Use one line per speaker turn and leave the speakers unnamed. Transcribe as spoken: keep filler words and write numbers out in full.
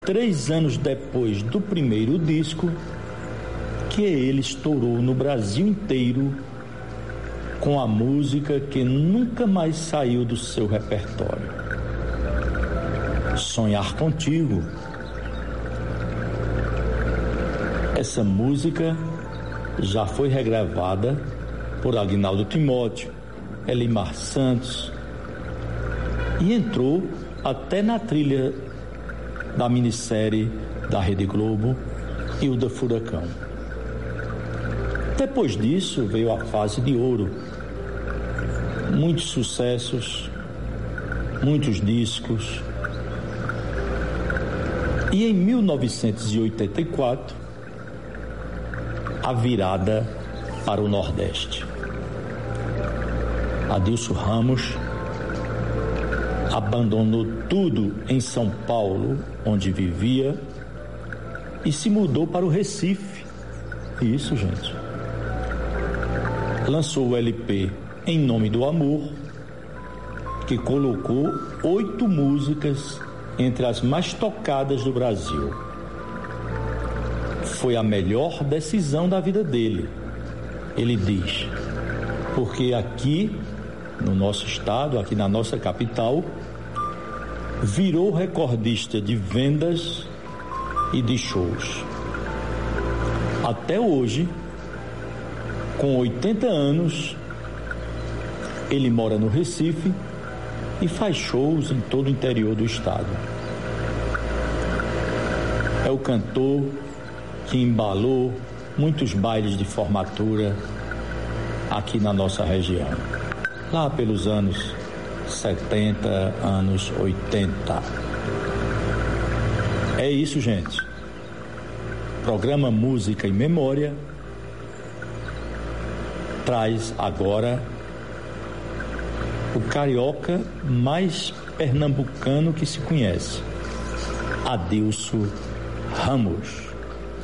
Três anos depois do primeiro disco, que ele estourou no Brasil inteiro com a música que nunca mais saiu do seu repertório. Sonhar Contigo. Essa música já foi regravada por Aguinaldo Timóteo, Elimar Santos e entrou até na trilha da minissérie da Rede Globo, Hilda Furacão. Depois disso veio a fase de ouro. Muitos sucessos, muitos discos. E em mil novecentos e oitenta e quatro, a virada para o Nordeste. Adilson Ramos abandonou tudo em São Paulo, onde vivia, e se mudou para o Recife. Isso, gente. Lançou o L P Em Nome do Amor, que colocou oito músicas entre as mais tocadas do Brasil. Foi a melhor decisão da vida dele. Ele diz, porque aqui no nosso estado, aqui na nossa capital, virou recordista de vendas e de shows. Até hoje, com oitenta anos, ele mora no Recife e faz shows em todo o interior do estado. É o cantor que embalou muitos bailes de formatura aqui na nossa região, lá pelos anos setenta, anos oitenta. É isso, gente. Programa Música e Memória traz agora o carioca mais pernambucano que se conhece, Adilson Ramos.